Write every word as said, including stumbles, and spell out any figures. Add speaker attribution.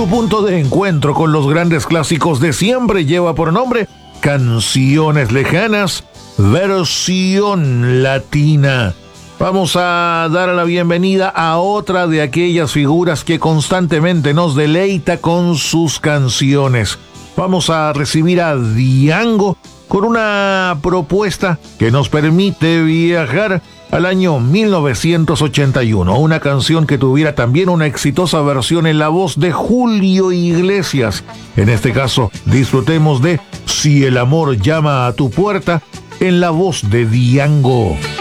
Speaker 1: punto de encuentro con los grandes clásicos de siempre lleva por nombre Canciones Lejanas, versión latina. Vamos a dar la bienvenida a otra de aquellas figuras que constantemente nos deleita con sus canciones. Vamos a recibir a Django con una propuesta que nos permite viajar al año mil novecientos ochenta y uno, una canción que tuviera también una exitosa versión en la voz de Julio Iglesias. En este caso, disfrutemos de Si el amor llama a tu puerta, en la voz de Django.